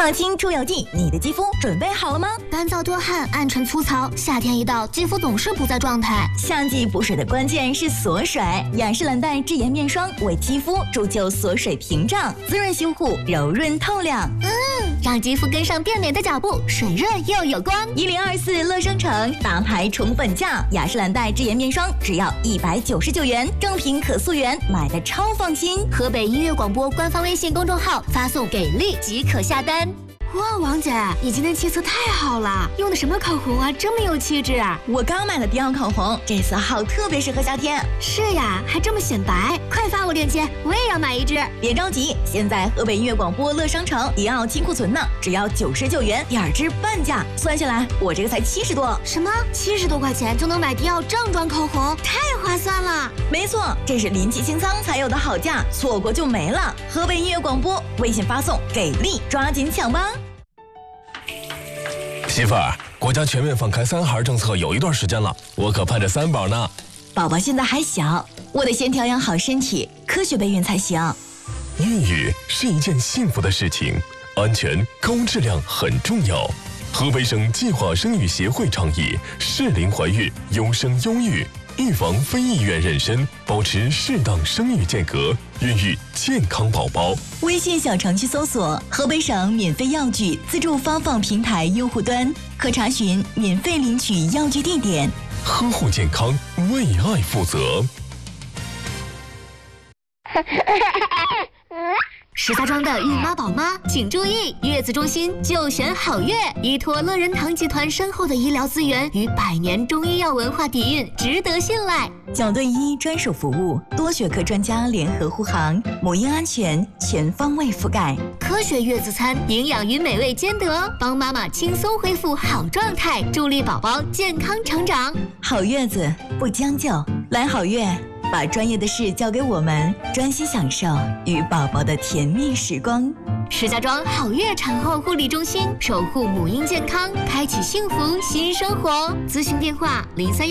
创新出游记，你的肌肤准备好了吗？ 干燥多汗、暗沉粗糙，夏天一到，肌肤总是不在状态。 夏季补水的关键是锁水，雅诗兰黛智妍面霜为肌肤铸就锁水屏障，滋润修护，柔润透亮。 让肌肤跟上变美的脚步，水润又有光。 1024乐商城大牌宠粉价，雅诗兰黛智妍面霜只要199元，正品可溯源，买的超放心。 河北音乐广播官方微信公众号发送给力即可下单。哇，王姐，你今天气色太好了，用的什么口红啊，这么有气质啊！ 我刚买了迪奥口红，这色号特别适合夏天。 是呀，还这么显白，快发我链接，我也要买一支。 别着急，现在河北音乐广播乐商城迪奥清库存呢，只要99元，2支半价，算下来我这个才70多。 什么？70多块钱就能买迪奥正装口红，太划算了！ 没错，这是临期清仓才有的好价，错过就没了。河北音乐广播微信发送给力，抓紧抢吧！ 媳妇儿，国家全面放开3孩政策有一段时间了，我可盼着3宝呢。 宝宝现在还小，我得先调养好身体，科学备孕才行。 孕育是一件幸福的事情，安全、高质量很重要。河北省计划生育协会倡议适龄怀孕，优生优育，预防非意愿妊娠，保持适当生育间隔，孕育健康宝宝。 微信小程序搜索河北省免费药具自助发放平台用户端，可查询免费领取药具地点。 呵护健康，为爱负责。 石家庄的孕妈宝妈请注意，月子中心就选好月，依托乐仁堂集团深厚的医疗资源与100年中医药文化底蕴，值得信赖。 9对1专属服务，多学科专家联合护航，母婴安全全方位覆盖。 科学月子餐，营养与美味兼得，帮妈妈轻松恢复好状态，助力宝宝健康成长。 好月子不将就，来好月。把专业的事交给我们，专心享受与宝宝的甜蜜时光。 石家庄好月产后护理中心，守护母婴健康，开启幸福新生活。咨询电话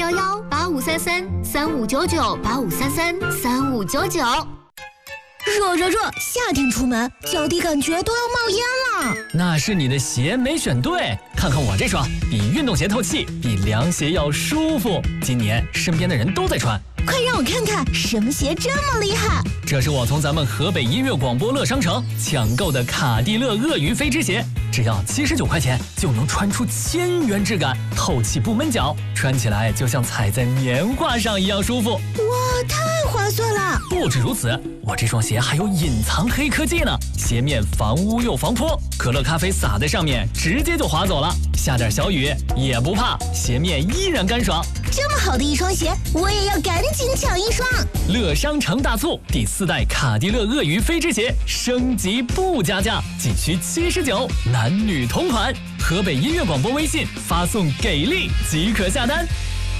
：03118533359985333599。 热，夏天出门脚底感觉都要冒烟了。 那是你的鞋没选对，看看我这双，比运动鞋透气，比凉鞋要舒服。今年身边的人都在穿。 快让我看看什么鞋这么厉害！ 这是我从咱们河北音乐广播乐商城抢购的卡地勒鳄鱼飞织鞋，只要79块钱就能穿出1000元质感，透气不闷脚，穿起来就像踩在棉花上一样舒服。 哇，太划算了！ 不止如此，我这双鞋还有隐藏黑科技呢，鞋面防污又防泼，可乐咖啡洒在上面直接就滑走了，下点小雨也不怕，鞋面依然干爽。 这么好的一双鞋，我也要赶紧抢一双！ 乐商城大促，第4代卡地勒鳄鱼飞织鞋升级不加价，仅需79，男女同款。河北音乐广播微信发送给力即可下单。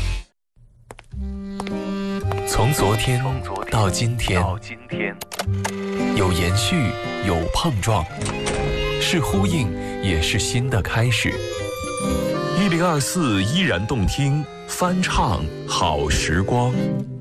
从昨天到今天，有延续，有碰撞，是呼应，也是新的开始。1024依然动听，翻唱好时光。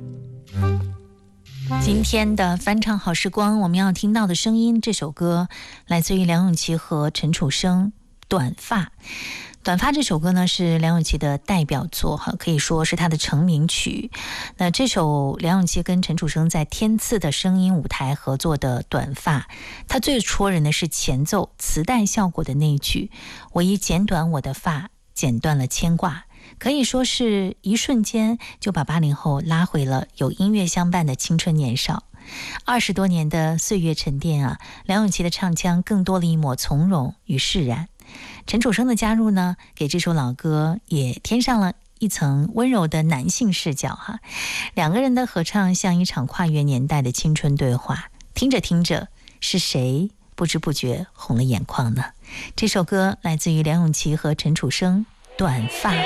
今天的翻唱好时光，我们要听到的声音，这首歌来自于梁咏琪和陈楚生，短发。短发这首歌呢是梁咏琪的代表作哈，可以说是她的成名曲。那这首梁咏琪跟陈楚生在天赐的声音舞台合作的短发，它最戳人的是前奏磁带效果的那一句，我已剪短我的发，剪断了牵挂，可以说是一瞬间就把80后拉回了有音乐相伴的青春年少。20多年的岁月沉淀啊，梁咏琪的唱腔更多了一抹从容与释然。陈楚生的加入呢，给这首老歌也添上了一层温柔的男性视角哈。两个人的合唱像一场跨越年代的青春对话，听着听着，是谁不知不觉红了眼眶呢？这首歌来自于梁咏琪和陈楚生，短发。